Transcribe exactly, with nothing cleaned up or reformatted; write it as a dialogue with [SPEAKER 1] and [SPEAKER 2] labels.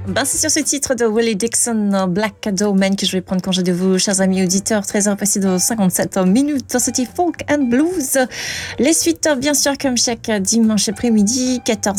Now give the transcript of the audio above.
[SPEAKER 1] Ben, c'est sur ce titre de Willie Dixon, Black Cadeau Man, que je vais prendre congé de vous, chers amis auditeurs. treize heures passées de cinquante-sept minutes. C'était Folk and Blues. Les suites, bien sûr, comme chaque dimanche après-midi, quatorze